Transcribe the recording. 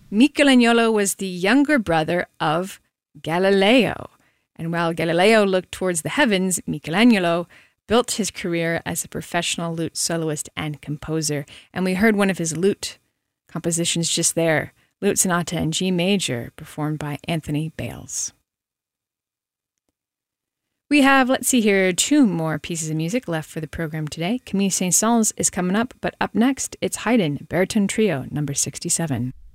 Michelangelo was the younger brother of Galileo. And while Galileo looked towards the heavens, Michelangelo built his career as a professional lute soloist and composer. And we heard one of his lute compositions just there, Lute Sonata in G Major, performed by Anthony Bales. We have, let's see here, 2 more pieces of music left for the program today. Camille Saint-Saëns is coming up, but up next, it's Haydn, Baritone Trio, number 67.